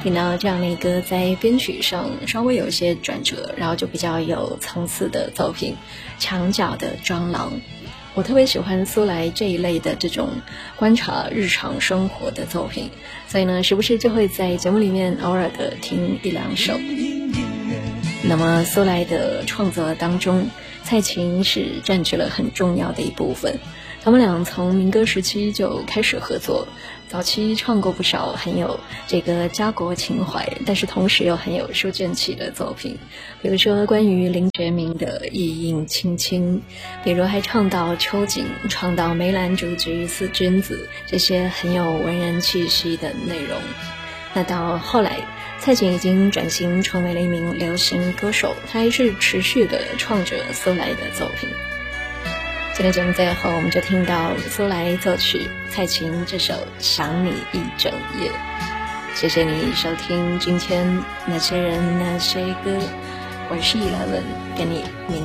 听到这样的一个在编曲上稍微有一些转折，然后就比较有层次的作品《墙角的蟑螂》。我特别喜欢苏来这一类的这种观察日常生活的作品，所以呢时不时就会在节目里面偶尔的听一两首。那么苏来的创作当中，蔡琴是占据了很重要的一部分，他们俩从民歌时期就开始合作，早期唱过不少很有这个家国情怀，但是同时又很有书卷气的作品，比如说关于林觉民的《意映卿卿》，比如还唱到秋瑾，唱到梅兰竹菊思君子，这些很有文人气息的内容。那到后来蔡琴已经转型成为了一名流行歌手，她还是持续的创着苏来的作品。今天节目最后我们就听到苏来作曲，蔡琴这首《想你一整夜》。谢谢你收听今天那些人那些歌，我是11，给你